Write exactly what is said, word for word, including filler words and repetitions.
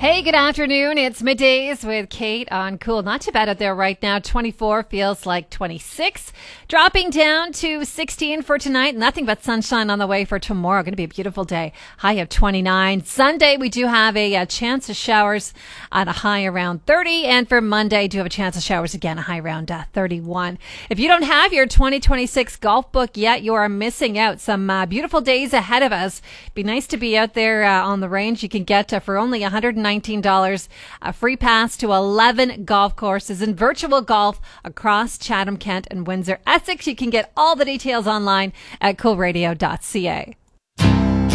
Hey, good afternoon. It's middays with Kate on Cool. Not too bad out there right now. twenty-four feels like twenty-six. Dropping down to sixteen for tonight. Nothing but sunshine on the way for tomorrow. Going to be a beautiful day. High of twenty-nine. Sunday, we do have a, a chance of showers at a high around thirty. And for Monday, do have a chance of showers again, a high around uh, thirty-one. If you don't have your twenty twenty-six golf book yet, you are missing out. Some uh, beautiful days ahead of us. Be nice to be out there uh, on the range. You can get uh, for only one hundred nineteen dollars a free pass to eleven golf courses and virtual golf across Chatham, Kent, and Windsor, Essex. You can get all the details online at cool radio dot c a.